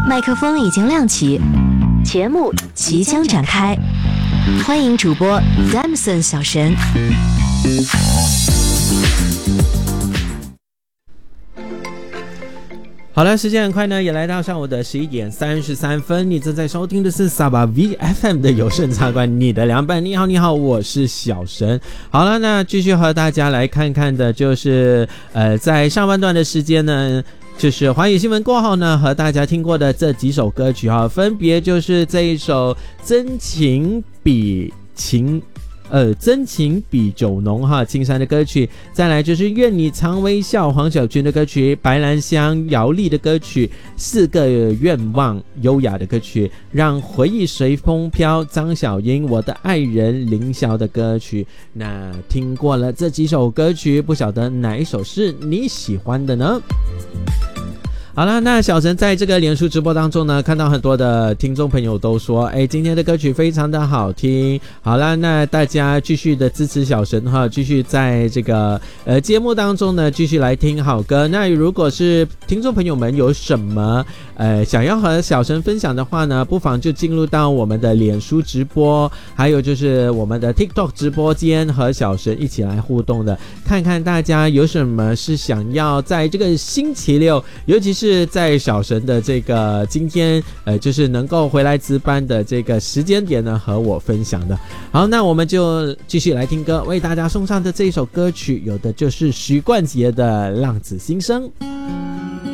麦克风已经亮起，节目即将展开，欢迎主播 Damson 小神。 好了，时间很快呢，也来到上午的11点33分。你正在收听的是萨巴 VFM 的有声茶馆，你的凉拌。你好，你好，我是小神。好了，那继续和大家来看看的就是在上半段的时间呢，就是华语新闻过后呢，和大家听过的这几首歌曲哈，分别就是这一首真情比酒浓哈，青山的歌曲，再来就是愿你常微笑黄小娟的歌曲，白兰香姚丽的歌曲，四个愿望优雅的歌曲，让回忆随风飘张小英我的爱人林晓的歌曲。那听过了这几首歌曲，不晓得哪一首是你喜欢的呢？好了，那小陈在这个脸书直播当中呢，看到很多的听众朋友都说，今天的歌曲非常的好听。好了，那大家继续的支持小陈哈，继续在这个节目当中呢，继续来听好歌。那如果是听众朋友们有什么想要和小陈分享的话呢，不妨就进入到我们的脸书直播，还有就是我们的 TikTok 直播间，和小陈一起来互动的，看看大家有什么是想要在这个星期六，尤其是在小神的这个今天就是能够回来值班的这个时间点呢，和我分享的。好，那我们就继续来听歌，为大家送上的这一首歌曲，有的就是许冠杰的《浪子心声》。